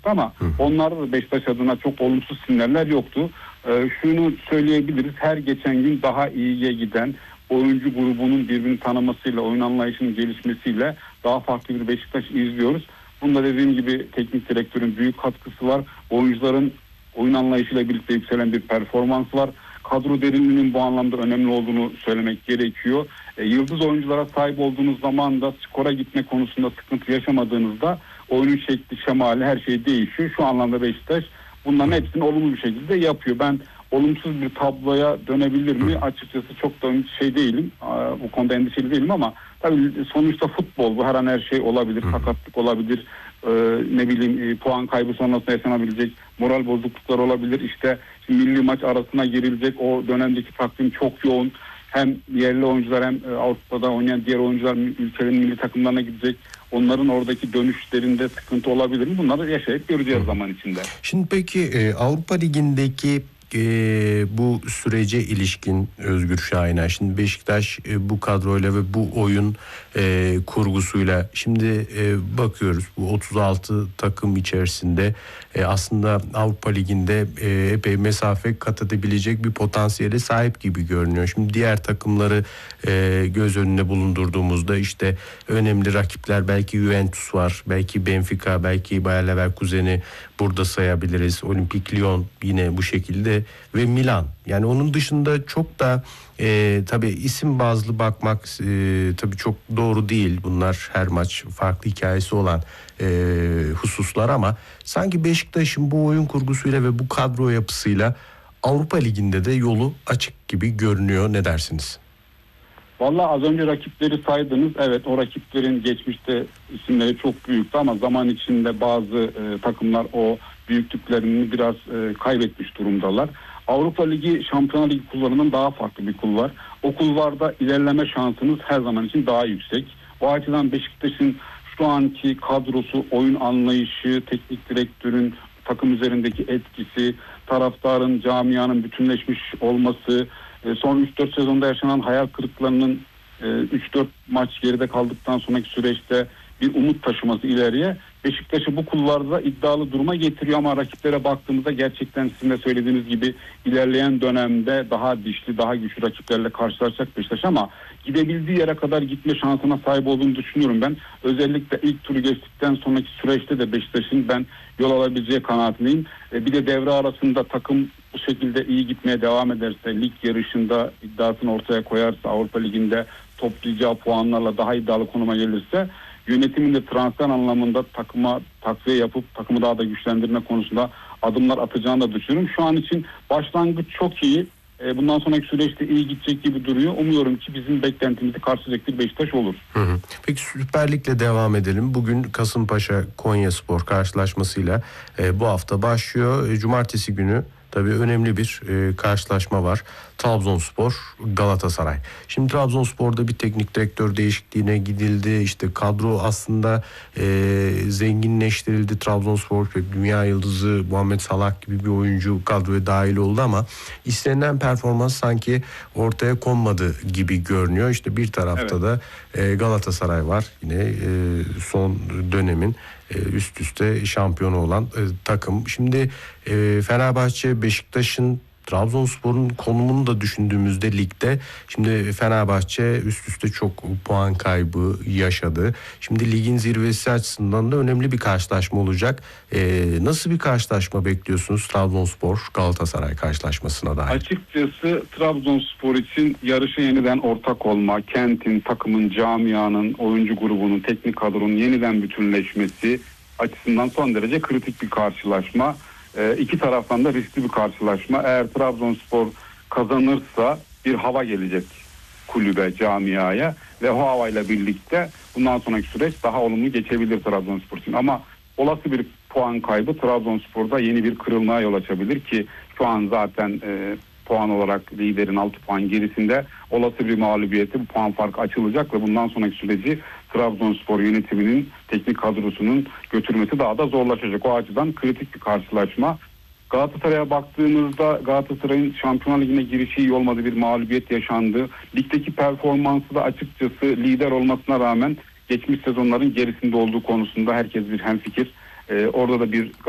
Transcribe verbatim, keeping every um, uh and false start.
çıktı ama onlarda da Beşiktaş adına çok olumsuz sinyaller yoktu. Ee, şunu söyleyebiliriz, her geçen gün daha iyiye giden, oyuncu grubunun birbirini tanımasıyla, oyun anlayışının gelişmesiyle daha farklı bir Beşiktaş izliyoruz. Bunda dediğim gibi teknik direktörün büyük katkısı var. Oyuncuların oyun anlayışıyla birlikte yükselen bir performans var. Kadro derinliğinin bu anlamda önemli olduğunu söylemek gerekiyor. E, yıldız oyunculara sahip olduğunuz zaman da skora gitme konusunda sıkıntı yaşamadığınızda oyunun şekli, şemali, her şey değişiyor. Şu anlamda Beşiktaş bunların hepsini olumlu bir şekilde yapıyor. Ben olumsuz bir tabloya dönebilir mi? Açıkçası çok da şey değilim. Bu konuda endişeli değilim ama tabii sonuçta futbol, bu her an her şey olabilir. Sakatlık olabilir. Ee, ne bileyim puan kaybı sonrasında yaşanabilecek moral bozukluklar olabilir. İşte şimdi milli maç arasına girilecek. O dönemdeki takvim çok yoğun. Hem yerli oyuncular hem Avrupa'da oynayan diğer oyuncular ülkelerin milli takımlarına gidecek. Onların oradaki dönüşlerinde sıkıntı olabilir mi? Bunları yaşayıp göreceğiz zaman içinde. Şimdi peki e, Avrupa Ligi'ndeki e, bu sürece ilişkin Özgür Şahin'e, şimdi Beşiktaş e, bu kadroyla ve bu oyun e, kurgusuyla şimdi e, bakıyoruz bu otuz altı takım içerisinde e, aslında Avrupa Ligi'nde e, epey mesafe kat edebilecek bir potansiyele sahip gibi görünüyor. Şimdi diğer takımları e, göz önüne bulundurduğumuzda işte önemli rakipler, belki Juventus var, belki Benfica, belki Bayer Leverkusen'i burada sayabiliriz. Olimpik Lyon yine bu şekilde ve Milan. Yani onun dışında çok da e, tabii isim bazlı bakmak e, tabii çok doğru değil. Bunlar her maç farklı hikayesi olan e, hususlar ama sanki Beşiktaş'ın bu oyun kurgusuyla ve bu kadro yapısıyla Avrupa Ligi'nde de yolu açık gibi görünüyor. Ne dersiniz? Vallahi az önce rakipleri saydınız. Evet, o rakiplerin geçmişte isimleri çok büyüktü ama zaman içinde bazı e, takımlar o büyüklüklerini biraz e, kaybetmiş durumdalar. Avrupa Ligi, Şampiyonlar Ligi kulvarından daha farklı bir kulvar. O kulvarda ilerleme şansınız her zaman için daha yüksek. O açıdan Beşiktaş'ın şu anki kadrosu, oyun anlayışı, teknik direktörün takım üzerindeki etkisi, taraftarın, camianın bütünleşmiş olması, son üç dört sezonda yaşanan hayal kırıklarının üç dört maç geride kaldıktan sonraki süreçte bir umut taşıması ileriye Beşiktaş'ı bu kulvarda iddialı duruma getiriyor ama rakiplere baktığımızda gerçekten sizin de söylediğiniz gibi ilerleyen dönemde daha dişli, daha güçlü rakiplerle karşılaşacak Beşiktaş ama gidebildiği yere kadar gitme şansına sahip olduğunu düşünüyorum ben. Özellikle ilk turu geçtikten sonraki süreçte de Beşiktaş'ın ben yol alabileceği kanaatindeyim. Bir de devre arasında takım bu şekilde iyi gitmeye devam ederse, lig yarışında iddiasını ortaya koyarsa, Avrupa Ligi'nde toplayacağı puanlarla daha iddialı konuma gelirse, yönetimin de transfer anlamında takıma takviye yapıp takımı daha da güçlendirme konusunda adımlar atacağını da düşünüyorum. Şu an için başlangıç çok iyi. Bundan sonraki süreçte iyi gidecek gibi duruyor. Umuyorum ki bizim beklentimizi karşılayacak bir Beşiktaş olur. Hı hı. Peki Süper Lig'le devam edelim. Bugün Kasımpaşa Konyaspor karşılaşmasıyla e, bu hafta başlıyor. E, Cumartesi günü tabii önemli bir e, karşılaşma var. Trabzonspor Galatasaray. Şimdi Trabzonspor'da bir teknik direktör değişikliğine gidildi. İşte kadro aslında e, zenginleştirildi. Trabzonspor dünya yıldızı Muhammed Salah gibi bir oyuncu kadroya dahil oldu ama istenilen performans sanki ortaya konmadı gibi görünüyor. İşte bir tarafta evet. da e, Galatasaray var. Yine e, son dönemin üst üste şampiyonu olan e, takım. Şimdi e, Fenerbahçe, Beşiktaş'ın, Trabzonspor'un konumunu da düşündüğümüzde ligde, şimdi Fenerbahçe üst üste çok puan kaybı yaşadı. Şimdi ligin zirvesi açısından da önemli bir karşılaşma olacak. E, nasıl bir karşılaşma bekliyorsunuz Trabzonspor Galatasaray karşılaşmasına dair? Açıkçası Trabzonspor için yarışa yeniden ortak olma, kentin, takımın, camianın, oyuncu grubunun, teknik kadronun yeniden bütünleşmesi açısından son derece kritik bir karşılaşma. E, iki taraftan da riskli bir karşılaşma. Eğer Trabzonspor kazanırsa bir hava gelecek kulübe, camiaya ve o havayla birlikte bundan sonraki süreç daha olumlu geçebilir Trabzonspor için. Ama olası bir puan kaybı Trabzonspor'da yeni bir kırılmaya yol açabilir ki şu an zaten e, puan olarak liderin altı puan gerisinde. Olası bir mağlubiyeti bu puan farkı açılacak ve bundan sonraki süreci Trabzonspor yönetiminin, teknik kadrosunun götürmesi daha da zorlaşacak. O açıdan kritik bir karşılaşma. Galatasaray'a baktığımızda Galatasaray'ın Şampiyonlar Ligi'ne girişi iyi olmadı, bir mağlubiyet yaşandı. Ligdeki performansı da açıkçası lider olmasına rağmen geçmiş sezonların gerisinde olduğu konusunda herkes bir hemfikir. Ee, orada da bir